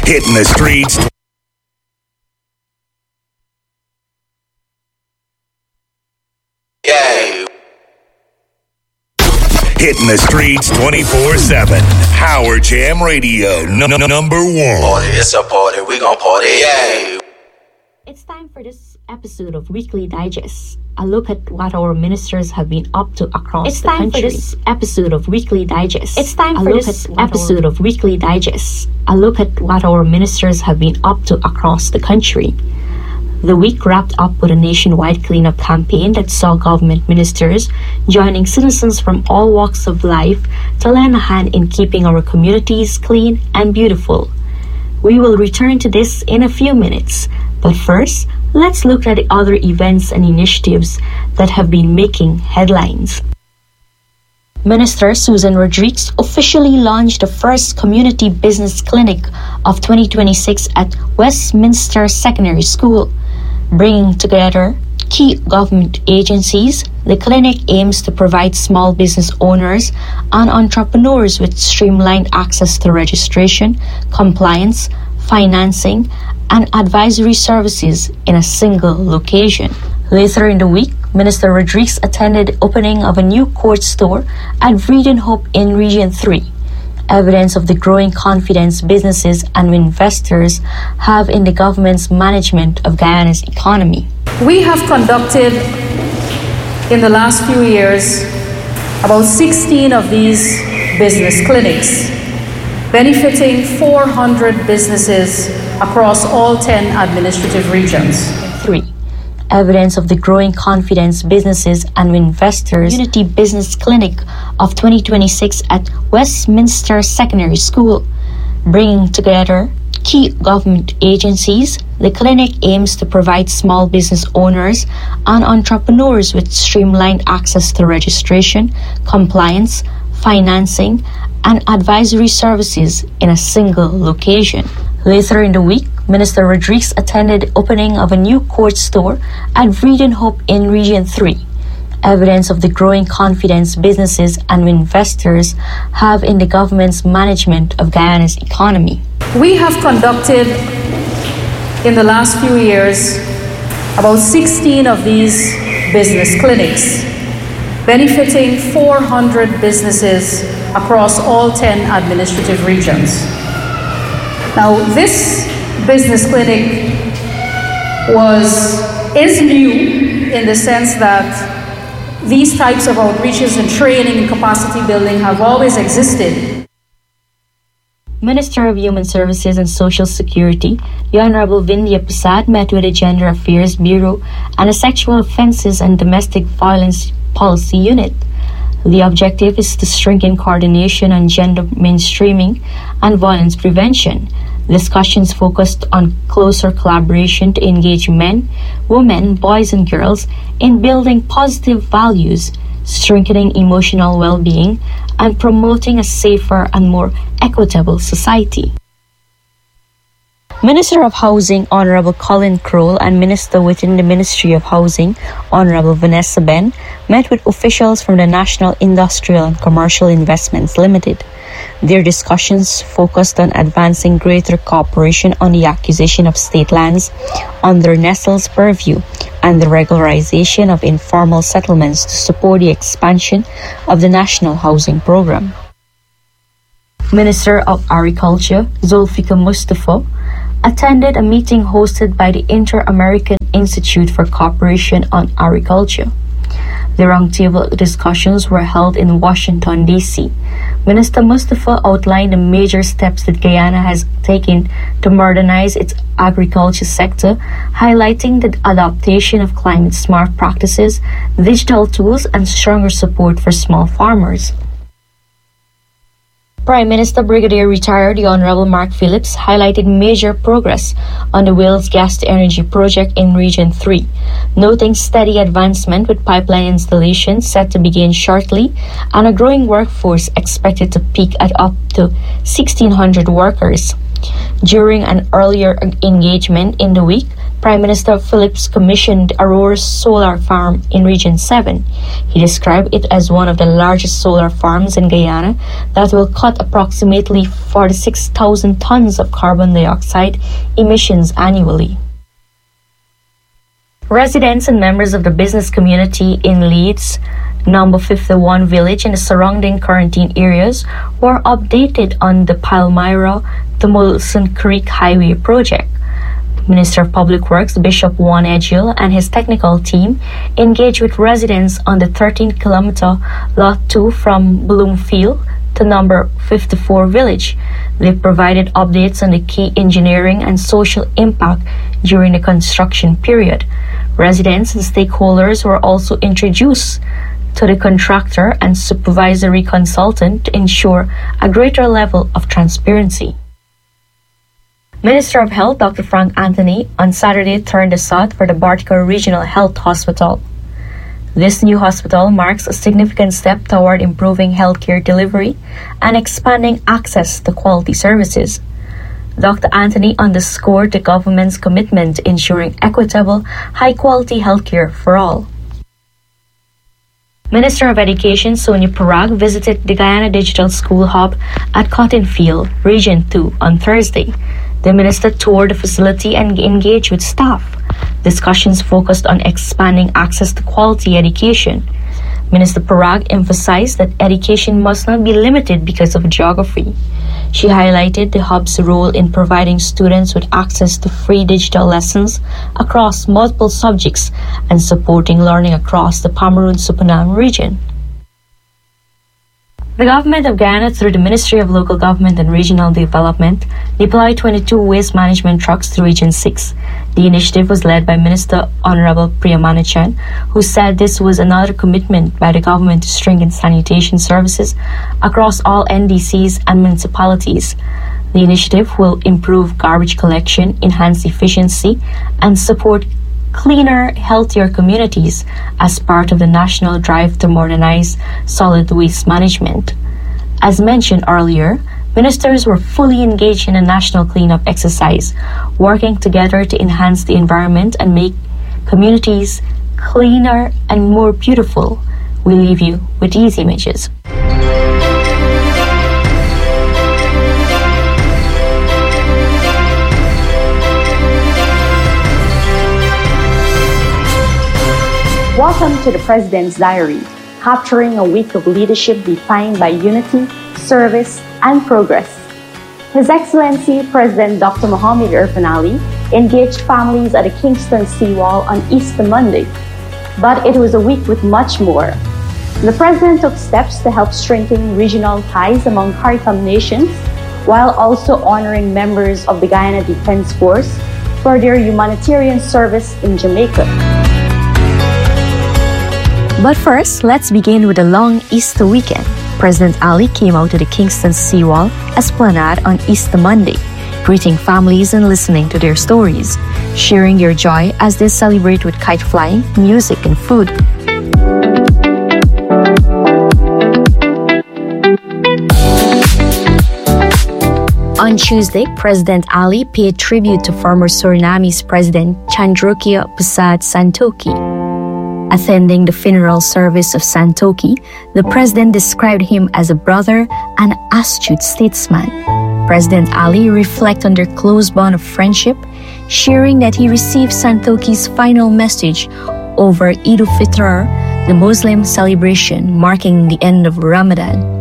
Hitting the streets. Yeah. Hitting the streets 24/7. Power Jam Radio, number one. Party, it's a party, we gon' party, yeah. It's time for this episode of Weekly Digest. A look at what our ministers have been up to across the country. It's time for this episode of Weekly Digest. It's time for this episode of Weekly Digest. A look at what our ministers have been up to across the country. The week wrapped up with a nationwide cleanup campaign that saw government ministers joining citizens from all walks of life to lend a hand in keeping our communities clean and beautiful. We will return to this in a few minutes, but first, let's look at the other events and initiatives that have been making headlines. Minister Susan Rodriguez officially launched the first community business clinic of 2026 at Westminster Secondary School. Bringing together key government agencies, the clinic aims to provide small business owners and entrepreneurs with streamlined access to registration, compliance, financing, and advisory services in a single location. Later in the week, Minister Rodriguez attended the opening of a new court store at Vreeden Hope in Region 3. Evidence of the growing confidence businesses and investors have in the government's management of Guyana's economy. We have conducted in the last few years about 16 of these business clinics, benefiting 400 businesses across all 10 administrative regions. 3. Evidence of the growing confidence businesses and investors. Community Business Clinic of 2026 at Westminster Secondary School. Bringing together key government agencies, the clinic aims to provide small business owners and entrepreneurs with streamlined access to registration, compliance, financing, and advisory services in a single location. Later in the week, Minister Rodriguez attended the opening of a new court store at Vreeden Hope in Region 3. Evidence of the growing confidence businesses and investors have in the government's management of Guyana's economy. We have conducted in the last few years about 16 of these business clinics, benefiting 400 businesses across all 10 administrative regions. Now, this business clinic is new in the sense that these types of outreaches and training and capacity building have always existed. Minister of Human Services and Social Security, the Honorable Vindhya Prasad, met with the Gender Affairs Bureau and the Sexual Offences and Domestic Violence Policy Unit. The objective is to strengthen coordination on gender mainstreaming and violence prevention. Discussions focused on closer collaboration to engage men, women, boys, and girls in building positive values, strengthening emotional well-being, and promoting a safer and more equitable society. Minister of Housing, Honorable Colin Crowell, and Minister within the Ministry of Housing, Honorable Vanessa Ben, met with officials from the National Industrial and Commercial Investments Limited. Their discussions focused on advancing greater cooperation on the acquisition of state lands under Nestle's purview and the regularization of informal settlements to support the expansion of the National Housing Program. Minister of Agriculture, Zulfikar Mustafa, attended a meeting hosted by the Inter-American Institute for Cooperation on Agriculture. The roundtable discussions were held in Washington, D.C. Minister Mustafa outlined the major steps that Guyana has taken to modernize its agriculture sector, highlighting the adoption of climate-smart practices, digital tools, and stronger support for small farmers. Prime Minister Brigadier Retired the Honorable Mark Phillips highlighted major progress on the Wales Gas-to-Energy project in Region 3, noting steady advancement with pipeline installations set to begin shortly and a growing workforce expected to peak at up to 1,600 workers. During an earlier engagement in the week, Prime Minister Phillips commissioned Aurora Solar Farm in Region 7. He described it as one of the largest solar farms in Guyana that will cut approximately 46,000 tons of carbon dioxide emissions annually. Residents and members of the business community in Leeds, number 51 village and the surrounding quarantine areas were updated on the Palmyra to Molson Creek Highway project. Minister of Public Works Bishop Juan Edghill and his technical team engaged with residents on the 13-kilometer Lot 2 from Bloomfield to number 54 village. They provided updates on the key engineering and social impact during the construction period. Residents and stakeholders were also introduced to the contractor and supervisory consultant to ensure a greater level of transparency. Minister of Health Dr. Frank Anthony on Saturday turned the sod for the Bartica Regional Health Hospital. This new hospital marks a significant step toward improving healthcare delivery and expanding access to quality services. Dr. Anthony underscored the government's commitment to ensuring equitable, high-quality healthcare for all. Minister of Education Sonia Parag visited the Guyana Digital School Hub at Cottonfield, Region 2 on Thursday. The minister toured the facility and engaged with staff. Discussions focused on expanding access to quality education. Minister Parag emphasized that education must not be limited because of geography. She highlighted the hub's role in providing students with access to free digital lessons across multiple subjects and supporting learning across the Pomeroon-Supinam region. The Government of Guyana, through the Ministry of Local Government and Regional Development, deployed 22 waste management trucks to Region 6. The initiative was led by Minister Honorable Priya Manachan, who said this was another commitment by the government to strengthen sanitation services across all NDCs and municipalities. The initiative will improve garbage collection, enhance efficiency, and support cleaner, healthier communities as part of the national drive to modernize solid waste management. As mentioned earlier, ministers were fully engaged in a national cleanup exercise, working together to enhance the environment and make communities cleaner and more beautiful. We leave you with these images. Welcome to the President's Diary, capturing a week of leadership defined by unity, service, and progress. His Excellency President Dr. Mohamed Irfaan Ali engaged families at the Kingston Seawall on Easter Monday, but it was a week with much more. The President took steps to help strengthen regional ties among CARICOM nations, while also honoring members of the Guyana Defense Force for their humanitarian service in Jamaica. But first, let's begin with a long Easter weekend. President Ali came out to the Kingston Seawall Esplanade on Easter Monday, greeting families and listening to their stories, sharing their joy as they celebrate with kite flying, music, and food. On Tuesday, President Ali paid tribute to former Surinamese President Chandrokia Prasad Santokhi. Attending the funeral service of Santokhi, the president described him as a brother and astute statesman. President Ali reflected on their close bond of friendship, sharing that he received Santokhi's final message over Eid al-Fitr, the Muslim celebration marking the end of Ramadan.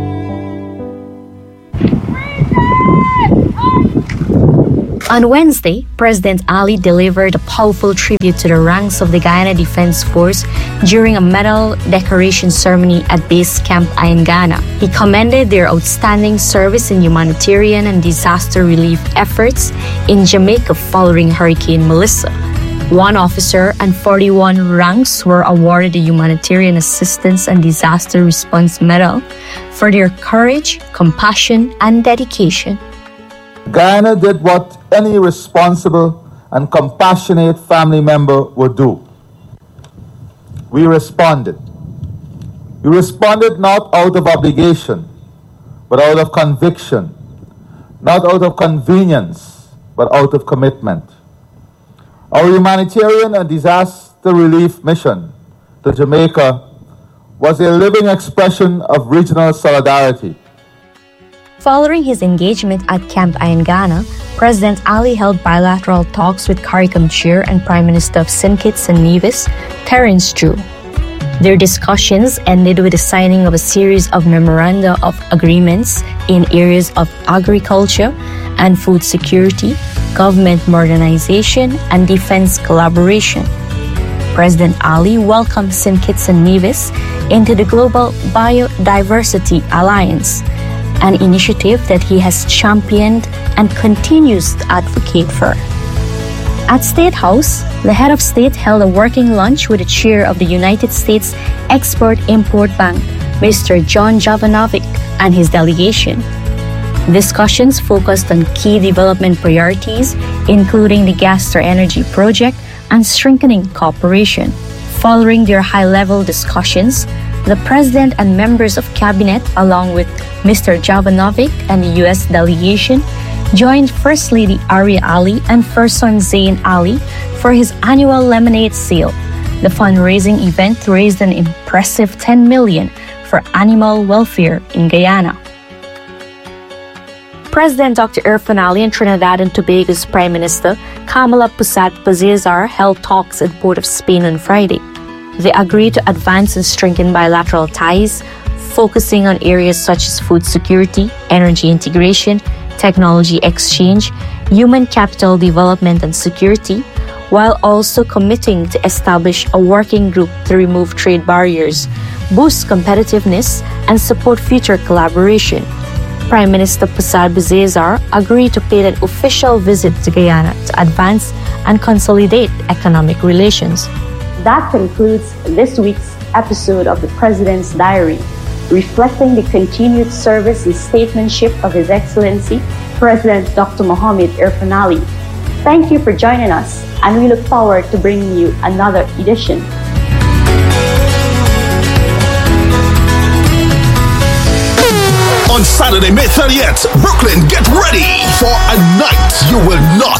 On Wednesday, President Ali delivered a powerful tribute to the ranks of the Guyana Defense Force during a medal decoration ceremony at Base Camp Aingana. He commended their outstanding service in humanitarian and disaster relief efforts in Jamaica following Hurricane Melissa. One officer and 41 ranks were awarded the Humanitarian Assistance and Disaster Response Medal for their courage, compassion, and dedication. Guyana did what any responsible and compassionate family member would do. We responded. We responded not out of obligation, but out of conviction, not out of convenience, but out of commitment. Our humanitarian and disaster relief mission to Jamaica was a living expression of regional solidarity. Following his engagement at Camp Ayangana, President Ali held bilateral talks with CARICOM Chair and Prime Minister of St. Kitts and Nevis, Terence Drew. Their discussions ended with the signing of a series of memoranda of agreements in areas of agriculture and food security, government modernization, and defense collaboration. President Ali welcomed St. Kitts and Nevis into the Global Biodiversity Alliance, an initiative that he has championed and continues to advocate for. At State House, the head of state held a working lunch with the chair of the United States Export-Import Bank, Mr. John Jovanovic, and his delegation. Discussions focused on key development priorities, including the Gaster Energy Project and strengthening cooperation. Following their high-level discussions, the President and members of Cabinet, along with Mr. Jovanovic and the U.S. delegation, joined First Lady Arya Ali and First Son Zain Ali for his annual lemonade sale. The fundraising event raised an impressive $10 million for animal welfare in Guyana. President Dr. Irfaan Ali and Trinidad and Tobago's Prime Minister Kamala Pusat-Bazezar held talks at Port of Spain on Friday. They agreed to advance and strengthen bilateral ties, focusing on areas such as food security, energy integration, technology exchange, human capital development and security, while also committing to establish a working group to remove trade barriers, boost competitiveness, and support future collaboration. Prime Minister Pusat-Bazezar agreed to pay an official visit to Guyana to advance and consolidate economic relations. That concludes this week's episode of the President's Diary, reflecting the continued service and statesmanship of His Excellency, President Dr. Mohamed Irfaan Ali. Thank you for joining us, and we look forward to bringing you another edition. On Saturday, May 30th, Brooklyn, get ready for a night you will not